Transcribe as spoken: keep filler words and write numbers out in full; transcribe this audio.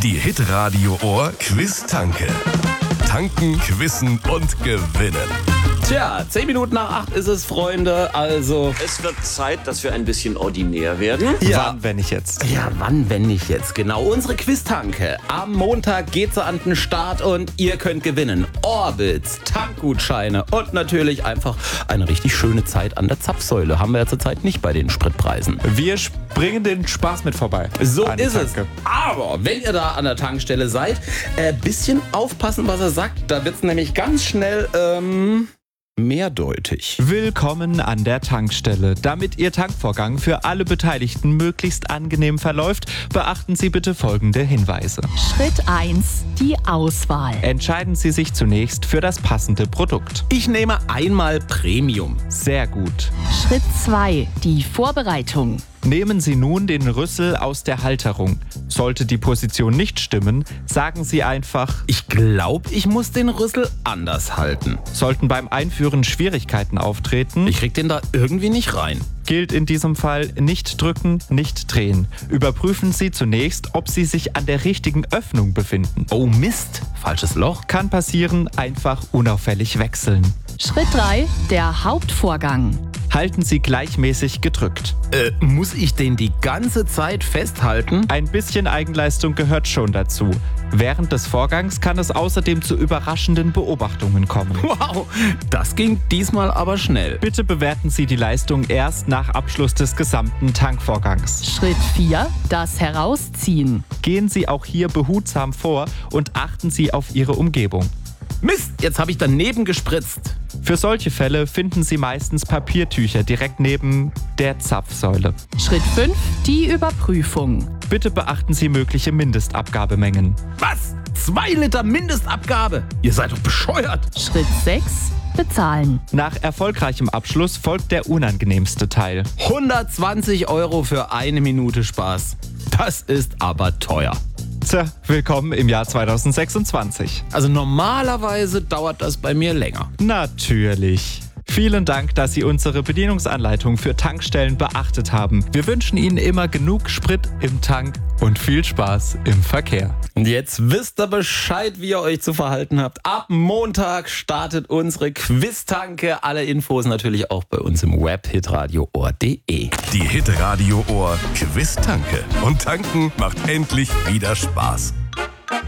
Die Hitradio Ohr Quiz-Tanke. Tanken, quissen und gewinnen. Tja, zehn Minuten nach acht ist es, Freunde, also... Es wird Zeit, dass wir ein bisschen ordinär werden. Ja. Wann, wenn nicht jetzt? Ja, wann, wenn nicht jetzt, genau. Unsere Quiz-Tanke. Am Montag geht sie an den Start und ihr könnt gewinnen. Orbits, Tankgutscheine und natürlich einfach eine richtig schöne Zeit an der Zapfsäule. Haben wir ja zurzeit nicht bei den Spritpreisen. Wir bringen den Spaß mit vorbei. So an die ist es. Tanke. Aber wenn ihr da an der Tankstelle seid, äh, bisschen aufpassen, was er sagt. Da wird's nämlich ganz schnell, ähm... mehrdeutig. Willkommen an der Tankstelle. Damit Ihr Tankvorgang für alle Beteiligten möglichst angenehm verläuft, beachten Sie bitte folgende Hinweise. Schritt eins. Die Auswahl. Entscheiden Sie sich zunächst für das passende Produkt. Ich nehme einmal Premium. Sehr gut. Schritt zwei. Die Vorbereitung. Nehmen Sie nun den Rüssel aus der Halterung. Sollte die Position nicht stimmen, sagen Sie einfach, Ich glaube, ich muss den Rüssel anders halten. sollten beim Einführen Schwierigkeiten auftreten, Ich krieg den da irgendwie nicht rein. gilt in diesem Fall nicht drücken, nicht drehen. Überprüfen Sie zunächst, ob Sie sich an der richtigen Öffnung befinden. Oh Mist, falsches Loch. Kann passieren, einfach unauffällig wechseln. Schritt drei. Der Hauptvorgang. Halten Sie gleichmäßig gedrückt. Äh, muss ich den die ganze Zeit festhalten? Ein bisschen Eigenleistung gehört schon dazu. Während des Vorgangs kann es außerdem zu überraschenden Beobachtungen kommen. Wow, das ging diesmal aber schnell. Bitte bewerten Sie die Leistung erst nach Abschluss des gesamten Tankvorgangs. Schritt vier. Das Herausziehen. Gehen Sie auch hier behutsam vor und achten Sie auf Ihre Umgebung. Mist, jetzt habe ich daneben gespritzt. Für solche Fälle finden Sie meistens Papiertücher direkt neben der Zapfsäule. Schritt fünf. Die Überprüfung. Bitte beachten Sie mögliche Mindestabgabemengen. Was? Zwei Liter Mindestabgabe? Ihr seid doch bescheuert. Schritt sechs. Bezahlen. Nach erfolgreichem Abschluss folgt der unangenehmste Teil. hundertzwanzig Euro für eine Minute Spaß. Das ist aber teuer. Tja, willkommen im Jahr zweitausendsechsundzwanzig. Also normalerweise dauert das bei mir länger. Natürlich. Vielen Dank, dass Sie unsere Bedienungsanleitung für Tankstellen beachtet haben. Wir wünschen Ihnen immer genug Sprit im Tank und viel Spaß im Verkehr. Und jetzt wisst ihr Bescheid, wie ihr euch zu verhalten habt. Ab Montag startet unsere Quiz-Tanke. Alle Infos natürlich auch bei uns im Web hitradio ohr punkt de. Die Hitradio Ohr Quiz-Tanke. Und tanken macht endlich wieder Spaß.